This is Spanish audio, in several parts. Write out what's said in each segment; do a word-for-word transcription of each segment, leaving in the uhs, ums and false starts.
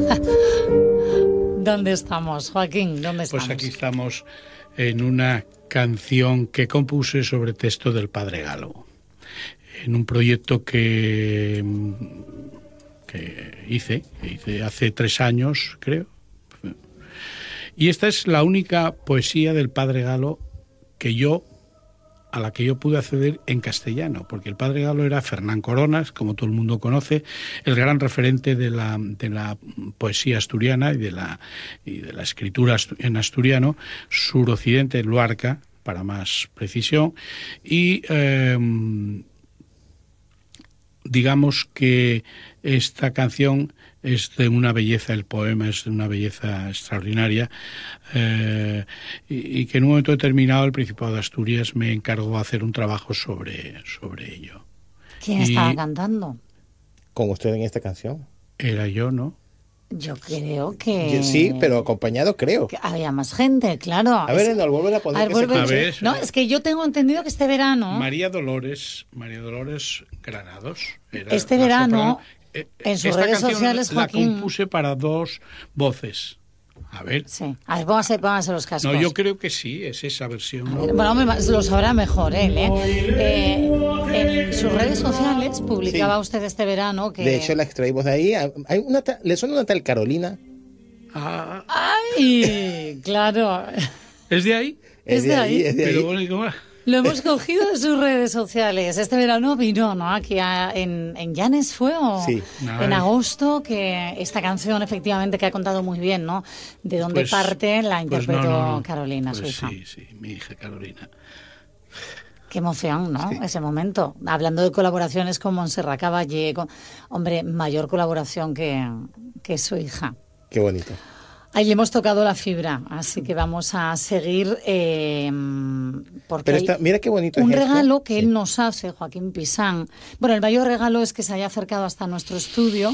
¿Dónde estamos, Joaquín? ¿Dónde estamos? Pues aquí estamos en una canción que compuse sobre texto del Padre Galo, en un proyecto que, que hice, hice hace tres años, creo. Y esta es la única poesía del Padre Galo que yo, a la que yo pude acceder en castellano, porque el Padre Galo era Fernán Coronas, como todo el mundo conoce, el gran referente de la, de la poesía asturiana y de la, y de la escritura en asturiano, suroccidente, Luarca, para más precisión, y eh, digamos que esta canción es de una belleza, el poema es de una belleza extraordinaria, eh, y, y que en un momento determinado el Principado de Asturias me encargó hacer un trabajo sobre, sobre ello. ¿Quién y estaba cantando? Con usted en esta canción. Era yo, ¿no? Yo creo que... Yo, sí, pero acompañado creo. Que había más gente, claro. A ver, no, vuelve a poner. A ver, que vuelve... se... A ver, no, es que yo tengo entendido que este verano... María Dolores, María Dolores Granados. Era este la verano, soprano. Eh, en sus esta redes canción sociales, Joaquín... la compuse para dos voces. A ver. Sí. A ver, póngase, póngase los cascos. No, yo creo que sí, es esa versión. A ver, bueno, hombre, lo sabrá mejor él, ¿eh? eh en sus redes sociales publicaba sí. usted este verano que... De hecho, la extraímos de ahí. Hay una ta... ¿Le suena una tal Carolina? Ah. ¡Ay! Claro. ¿Es de ahí? Es, es de, de ahí. ahí. Es de Pero ahí. bueno, ¿cómo? Lo hemos cogido de sus redes sociales. Este verano vino, ¿no? Aquí a, en, en Llanes fue o sí. en agosto, que esta canción efectivamente que ha contado muy bien, ¿no? De dónde pues, parte la interpretó pues no, no, no. Carolina, pues su hija. Sí, sí, mi hija Carolina. Qué emoción, ¿no? Sí. Ese momento. Hablando de colaboraciones con Montserrat Caballé, con, hombre, mayor colaboración que, que su hija. Qué bonito. Ahí le hemos tocado la fibra, así que vamos a seguir eh, porque Pero esta, mira qué bonito un es regalo esto. que sí. él nos hace, Joaquín Pisán. Bueno, el mayor regalo es que se haya acercado hasta nuestro estudio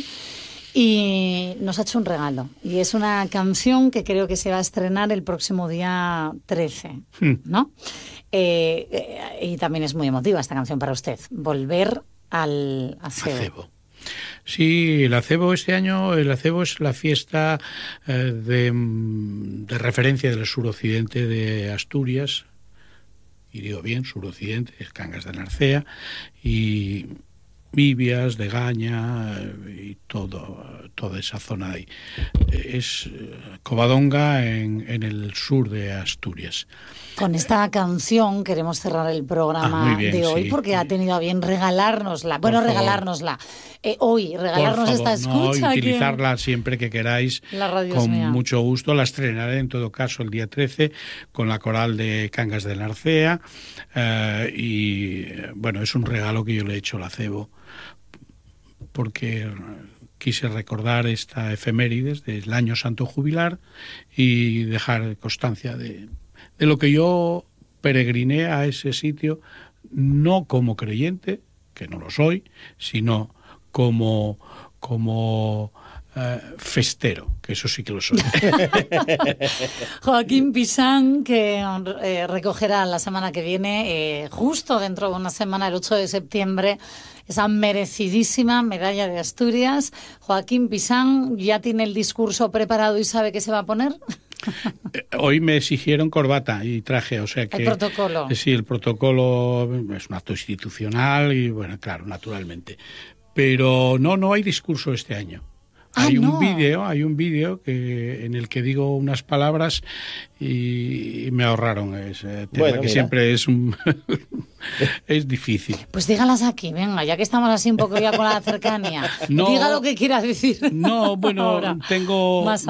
y nos ha hecho un regalo. Y es una canción que creo que se va a estrenar el próximo día trece, ¿no? Eh, eh, y también es muy emotiva esta canción para usted. Volver al acebo. acebo. Sí, el acebo este año, el acebo es la fiesta eh, de, de referencia del suroccidente de Asturias, y digo bien, suroccidente, es Cangas de Narcea, y Vivias, de Gaña, y todo, toda esa zona ahí. Es Covadonga en, en el sur de Asturias. Con esta canción queremos cerrar el programa ah, bien, de hoy sí, porque sí. ha tenido a bien regalárnosla. Por bueno, favor. regalárnosla. Eh, hoy, regalarnos Por esta favor, escucha. No, utilizarla que... siempre que queráis. La radio con es mía. Mucho gusto. La estrenaré en todo caso el día trece con la coral de Cangas de Narcea. Eh, y bueno, es un regalo que yo le he hecho al acebo porque quise recordar esta efemérides del año santo jubilar y dejar constancia de... de lo que yo peregriné a ese sitio, no como creyente, que no lo soy, sino como, como uh, festero, que eso sí que lo soy. Joaquín Pisán, que eh, recogerá la semana que viene, eh, justo dentro de una semana, el ocho de septiembre, esa merecidísima medalla de Asturias. Joaquín Pisán, ¿ya tiene el discurso preparado y sabe qué se va a poner? Hoy me exigieron corbata y traje, o sea que... El protocolo. Sí, el protocolo es un acto institucional y, bueno, claro, naturalmente. Pero no, no hay discurso este año. Ah, hay no. un vídeo, hay un vídeo que en el que digo unas palabras y, y me ahorraron ese tema, bueno, que mira. siempre es un es difícil. Pues dígalas aquí, venga, ya que estamos así un poco ya con la cercanía. No, diga lo que quiera decir. No, bueno, ahora. tengo... Más